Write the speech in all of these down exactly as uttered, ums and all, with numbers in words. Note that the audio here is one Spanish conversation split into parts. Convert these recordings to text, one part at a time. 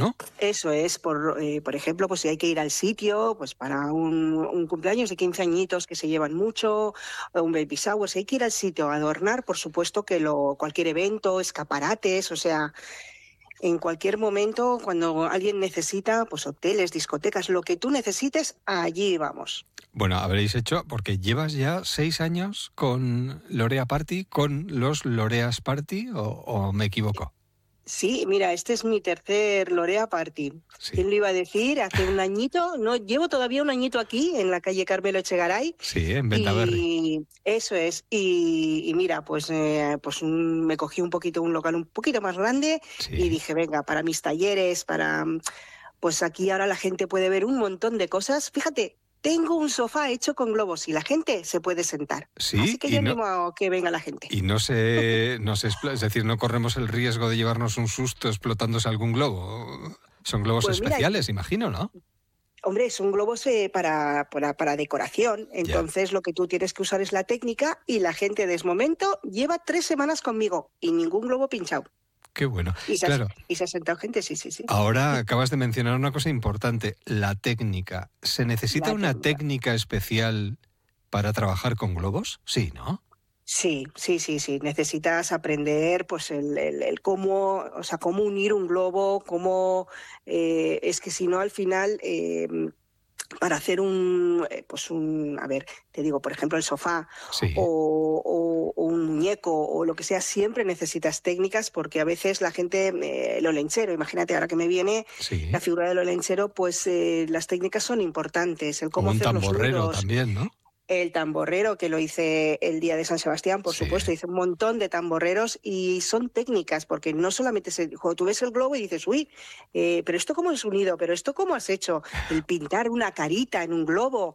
¿no? Eso es, por, eh, por ejemplo, pues si hay que ir al sitio, pues para un, un cumpleaños de quince añitos que se llevan mucho, o un baby shower, si hay que ir al sitio a adornar, por supuesto que lo, cualquier evento, escaparates, o sea, en cualquier momento, cuando alguien necesita, pues hoteles, discotecas, lo que tú necesites, allí vamos. Bueno, habréis hecho, porque llevas ya seis años con Lorea Party, con los Loreas Party, o, o me equivoco. Sí, mira, este es mi tercer Lorea Party. Sí. ¿Quién lo iba a decir? Hace un añito, no, llevo todavía un añito aquí, en la calle Carmelo Echegaray. Sí, en Bentaberri. Y eso es. Y, y mira, pues, eh, pues un, me cogí un poquito un local un poquito más grande Sí. y dije, venga, para mis talleres, para... Pues aquí ahora la gente puede ver un montón de cosas. Fíjate, tengo un sofá hecho con globos y la gente se puede sentar. Sí, Así que y yo no, animo a que venga la gente. y no se, no se, expl- es decir, no corremos el riesgo de llevarnos un susto explotándose algún globo. Son globos Pues mira, especiales, imagino, ¿no? hombre, son globos eh, para, para, para decoración, entonces yeah. Lo que tú tienes que usar es la técnica y la gente desde momento lleva tres semanas conmigo y ningún globo pinchado. Qué bueno, y se claro. Ha, y se ha sentado gente, sí, sí, sí. Ahora acabas de mencionar una cosa importante, la técnica. ¿Se necesita la una técnica. técnica especial para trabajar con globos? Sí, ¿no? Sí, sí, sí, sí. Necesitas aprender, pues, el, el, el cómo, o sea, cómo unir un globo, cómo, eh, es que si no al final, eh, para hacer un, pues un, a ver, te digo, por ejemplo, el sofá sí. o, o, o un muñeco o lo que sea, siempre necesitas técnicas porque a veces la gente, eh, el olenchero, imagínate ahora que me viene sí. la figura del olenchero, pues eh, las técnicas son importantes, el cómo o un hacer los tamborrero nudos. También, ¿no? El tamborrero, que lo hice el día de San Sebastián, por sí. supuesto, hice un montón de tamborreros y son técnicas, porque no solamente se, cuando tú ves el globo y dices, uy, eh, pero esto cómo es unido, pero esto cómo has hecho, el pintar una carita en un globo,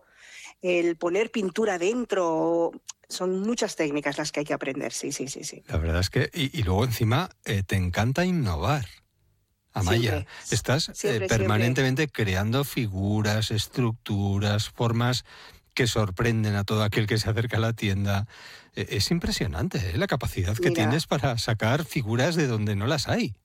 el poner pintura dentro, son muchas técnicas las que hay que aprender, sí, sí, sí. sí. La verdad es que, y, y luego encima eh, te encanta innovar. Amaya, siempre, estás siempre, eh, permanentemente siempre. creando figuras, estructuras, formas que sorprenden a todo aquel que se acerca a la tienda. Eh, es impresionante ¿eh? La capacidad que Mira, tienes para sacar figuras de donde no las hay.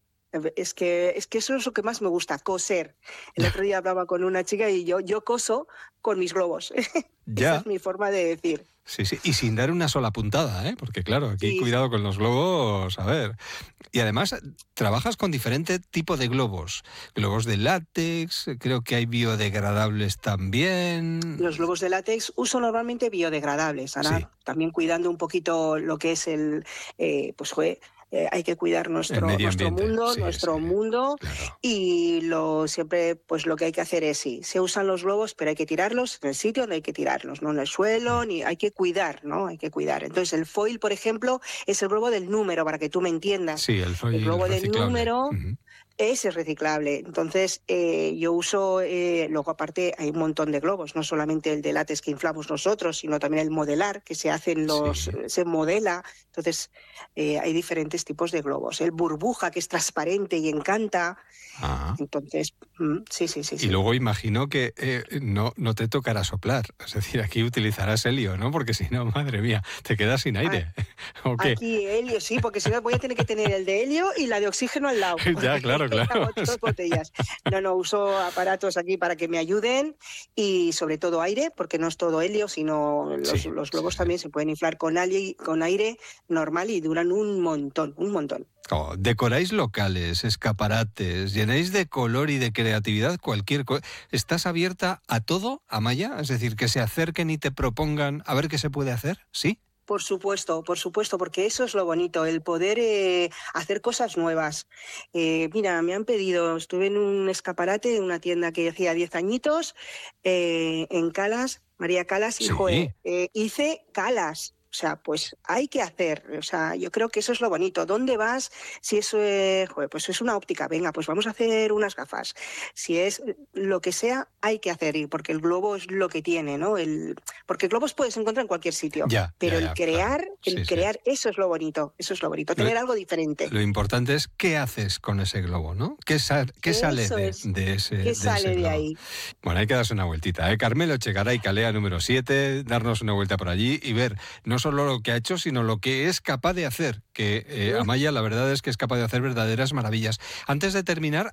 Es que, es que eso es lo que más me gusta, coser. El otro día hablaba con una chica y yo, yo coso con mis globos. Ya. Esa es mi forma de decir. Sí, sí, y sin dar una sola puntada, ¿eh? Porque claro, aquí sí, cuidado sí. con los globos, a ver. Y además trabajas con diferente tipo de globos. Globos de látex, creo que hay biodegradables también. Los globos de látex uso normalmente biodegradables, ahora sí. también cuidando un poquito lo que es el, eh, pues joder, Eh, hay que cuidar nuestro, nuestro mundo, sí, nuestro sí, mundo claro. y lo siempre pues lo que hay que hacer es sí, se usan los globos, pero hay que tirarlos en el sitio donde hay que tirarlos, no en el suelo, mm. ni hay que cuidar, ¿no? Hay que cuidar. Entonces el foil, por ejemplo, es el globo del número, para que tú me entiendas. Sí, el foil el globo del número. Uh-huh. Ese es reciclable. Entonces, eh, yo uso, eh, luego aparte hay un montón de globos, no solamente el de látex que inflamos nosotros, sino también el modelar, que se hacen los, sí. se modela. Entonces, eh, hay diferentes tipos de globos. El burbuja, que es transparente y encanta. Ah. Entonces, sí, sí, sí. Y sí. luego imagino que eh, no, no te tocará soplar. Es decir, aquí utilizarás helio, ¿no? Porque si no, madre mía, te quedas sin aire. Ah, ¿O qué? Aquí helio, sí, porque si no voy a tener que tener el de helio y la de oxígeno al lado. Ya, claro, claro. Dos botellas. No, no, uso aparatos aquí para que me ayuden y sobre todo aire, porque no es todo helio, sino los, sí, los globos sí, también sí. se pueden inflar con aire, con aire normal y duran un montón, un montón. Oh, decoráis locales, escaparates, llenáis de color y de creatividad cualquier cosa. ¿Estás abierta a todo, Amaya? Es decir, que se acerquen y te propongan a ver qué se puede hacer, ¿sí? Por supuesto, por supuesto, porque eso es lo bonito, el poder eh, hacer cosas nuevas. Eh, mira, me han pedido, estuve en un escaparate, en una tienda que hacía diez añitos, eh, en Calas, María Calas, y sí. joder, eh, hice calas. O sea, pues hay que hacer, o sea, yo creo que eso es lo bonito. ¿Dónde vas? Si eso es, joder, pues es una óptica, venga, pues vamos a hacer unas gafas. Si es lo que sea, hay que hacer, porque el globo es lo que tiene, ¿no? El, porque globos puedes encontrar en cualquier sitio, ya, pero ya, ya, el crear, claro. el sí, crear, sí. eso es lo bonito, eso es lo bonito, tener lo, algo diferente. Lo importante es qué haces con ese globo, ¿no? ¿Qué, sa qué sale de, es. de ese ¿Qué de sale ese de globo? ahí? Bueno, hay que darse una vueltita, ¿eh? Carmelo Echegaray, Calea número siete, darnos una vuelta por allí y ver no solo lo que ha hecho, sino lo que es capaz de hacer, que eh, Amaya la verdad es que es capaz de hacer verdaderas maravillas. Antes de terminar,